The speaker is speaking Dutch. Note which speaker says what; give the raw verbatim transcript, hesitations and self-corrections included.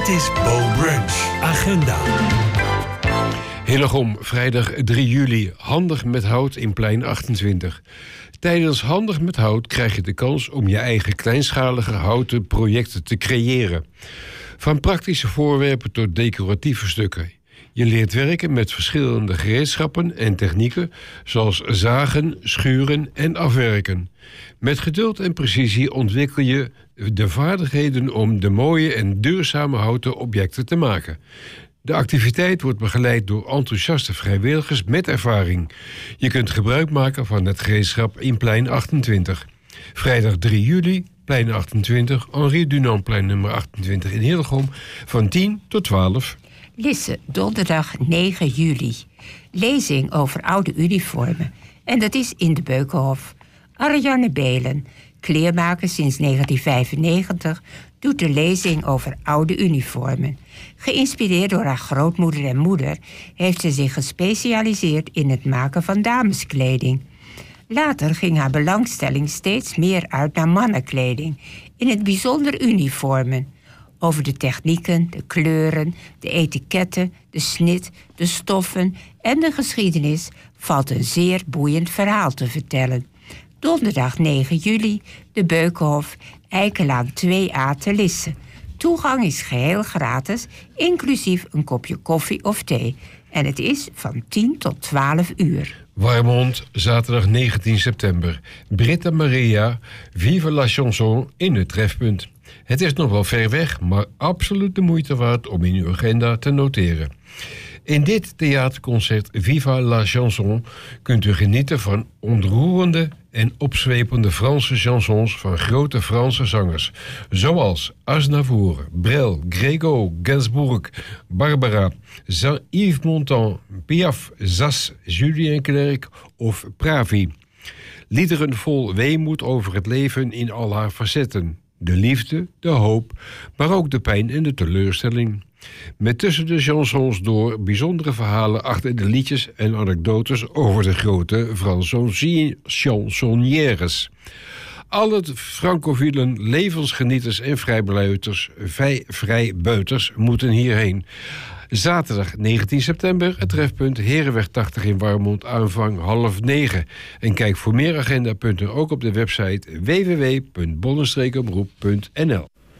Speaker 1: Dit is Bo Brunch. Agenda.
Speaker 2: Hillegom, vrijdag drie juli. Handig met hout in plein achtentwintig. Tijdens Handig met hout krijg je de kans om je eigen kleinschalige houten projecten te creëren. Van praktische voorwerpen tot decoratieve stukken. Je leert werken met verschillende gereedschappen en technieken, zoals zagen, schuren en afwerken. Met geduld en precisie ontwikkel je de vaardigheden om de mooie en duurzame houten objecten te maken. De activiteit wordt begeleid door enthousiaste vrijwilligers met ervaring. Je kunt gebruik maken van het gereedschap in plein achtentwintig. Vrijdag drie juli, plein achtentwintig, Henri Dunantplein nummer achtentwintig in Hillegom, van tien tot twaalf.
Speaker 3: Lisse, donderdag negen juli. Lezing over oude uniformen. En dat is in de Beukenhof. Ariane Belen, kleermaker sinds negentien vijfennegentig... doet de lezing over oude uniformen. Geïnspireerd door haar grootmoeder en moeder heeft ze zich gespecialiseerd in het maken van dameskleding. Later ging haar belangstelling steeds meer uit naar mannenkleding, in het bijzonder uniformen. Over de technieken, de kleuren, de etiketten, de snit, de stoffen en de geschiedenis valt een zeer boeiend verhaal te vertellen. Donderdag negen juli, de Beukenhof, Eikelaan twee A te Lisse. Toegang is geheel gratis, inclusief een kopje koffie of thee. En het is van tien tot twaalf uur.
Speaker 2: Warmond, zaterdag negentien september. Britta Maria, Vive la chanson in het trefpunt. Het is nog wel ver weg, maar absoluut de moeite waard om in uw agenda te noteren. In dit theaterconcert Viva la chanson kunt u genieten van ontroerende en opzwepende Franse chansons van grote Franse zangers, zoals Aznavour, Brel, Grégo, Gainsbourg, Barbara, Yves Montand, Piaf, Zas, Julien Clerc of Pravi. Liederen vol weemoed over het leven in al haar facetten. De liefde, de hoop, maar ook de pijn en de teleurstelling. Met tussen de chansons door bijzondere verhalen achter de liedjes en anekdotes over de grote Franse chansonnières. Alle francofielen, levensgenieters en vrijbuiters, vrijbuiters moeten hierheen. Zaterdag negentien september, het trefpunt Herenweg tachtig in Warmond, aanvang half negen. En kijk voor meer agendapunten ook op de website w w w punt bollenstreekomroep punt n l.